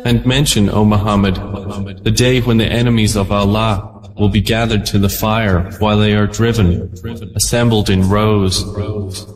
And mention, O Muhammad, the day when the enemies of Allah will be gathered to the fire while they are driven, assembled in rows.